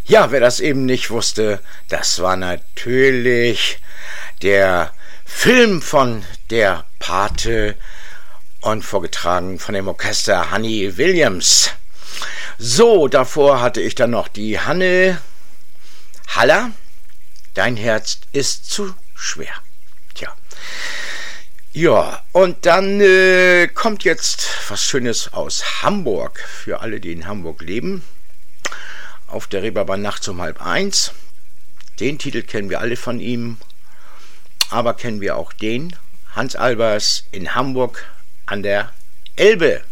Ja, wer das eben nicht wusste, das war natürlich der Film von der Pate und vorgetragen von dem Orchester Honey Williams. So, davor hatte ich dann noch die Hanne Haller. Dein Herz ist zu schwer. Tja. Ja, und dann kommt jetzt was Schönes aus Hamburg. Für alle, die in Hamburg leben. Auf der Reeperbahn nachts um 12:30. Den Titel kennen wir alle von ihm. Aber kennen wir auch den? Hans Albers in Hamburg an der Elbe.